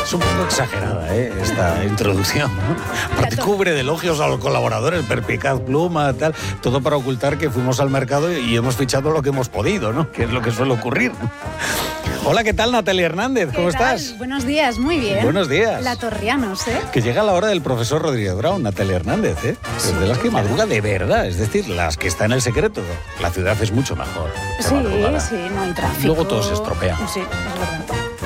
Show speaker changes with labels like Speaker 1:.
Speaker 1: Es un poco exagerada, esta introducción, ¿no? Aparte cubre de elogios a los colaboradores, perspicaz pluma, tal, todo para ocultar que fuimos al mercado y hemos fichado lo que hemos podido, ¿no? Que es lo que suele ocurrir. Hola, ¿qué tal, Natalia Hernández? ¿Cómo estás?
Speaker 2: Buenos días, muy bien.
Speaker 1: Buenos días.
Speaker 2: La Torrianos, ¿eh?
Speaker 1: Que llega la hora del profesor Rodríguez Brown, Natalia Hernández, ¿eh?
Speaker 2: Sí.
Speaker 1: Es de las que madruga de verdad, es decir, las que está en el secreto. La ciudad es mucho mejor.
Speaker 2: Sí, no hay tráfico.
Speaker 1: Luego todo se estropea.
Speaker 2: Sí, es verdad.